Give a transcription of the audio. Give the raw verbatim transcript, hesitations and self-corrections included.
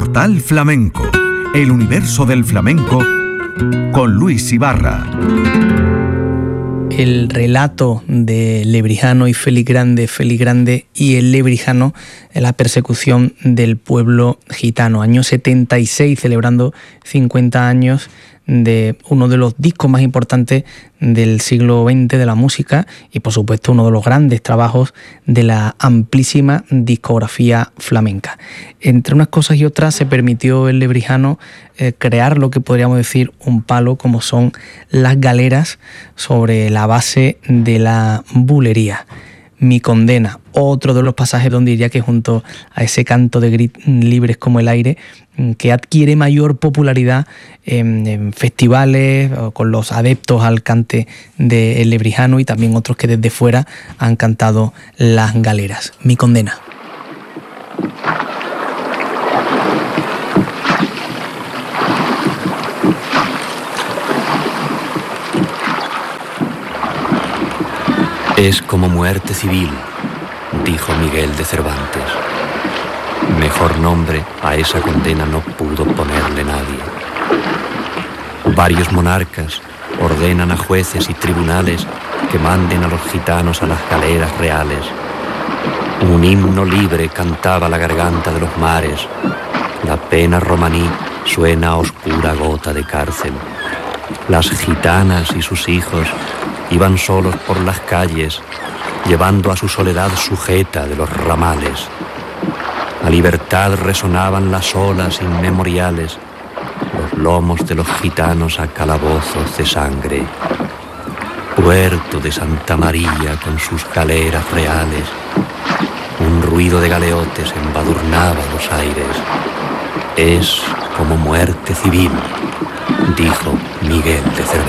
Portal Flamenco, el universo del flamenco con Luis Ibarra. El relato de Lebrijano y Félix Grande, Félix Grande y el Lebrijano, la persecución del pueblo gitano. Año setenta y seis, celebrando cincuenta años de uno de los discos más importantes del siglo veinte de la música y, por supuesto, uno de los grandes trabajos de la amplísima discografía flamenca. Entre unas cosas y otras se permitió el Lebrijano eh, crear lo que podríamos decir un palo, como son las galeras, sobre la base de la bulería. Mi condena, otro de los pasajes donde diría que junto a ese canto de grit libres como el aire, que adquiere mayor popularidad en, en festivales, con los adeptos al cante del Lebrijano y también otros que desde fuera han cantado las galeras. Mi condena. Es como muerte civil, dijo Miguel de Cervantes. Mejor nombre a esa condena no pudo ponerle nadie. Varios monarcas ordenan a jueces y tribunales que manden a los gitanos a las galeras reales. Un himno libre cantaba la garganta de los mares. La pena romaní suena a oscura gota de cárcel. Las gitanas y sus hijos iban solos por las calles, llevando a su soledad sujeta de los ramales. A libertad resonaban las olas inmemoriales, los lomos de los gitanos a calabozos de sangre. Puerto de Santa María con sus galeras reales, un ruido de galeotes embadurnaba los aires. Es como muerte civil, dijo Miguel de Cervantes.